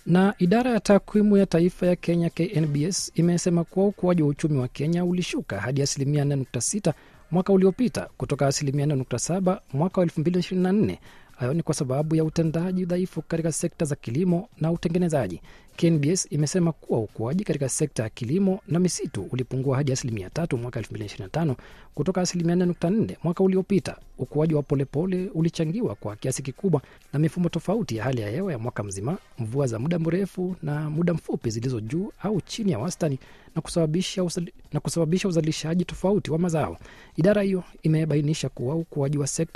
Na idara ya takwimu ya taifa ya Kenya KNBS imesema kuwa ukuaji wa uchumi wa Kenya ulishuka hadi 4.6% mwaka uliopita kutoka 4.7% mwaka 2024. Hayo ni kwa sababu ya utendaji dhaifu katika sekta za kilimo na utengenezaji. KNBS imesema kuwa ukuaji katika sekta ya kilimo na misitu ulipungua hadi 3% mwaka 2025 kutoka 4.4% mwaka uliopita. Ukuaji wa polepole ulichangiwa kwa kiasi kikubwa na mifumo tofauti ya hali ya hewa ya mwaka mzima, mvua za muda mrefu na muda mfupi zilizo juu au chini ya wastani, na kusababisha uzalishaji tofauti wa mazao. Idara hiyo imebainisha kuwa ukuaji wa sekta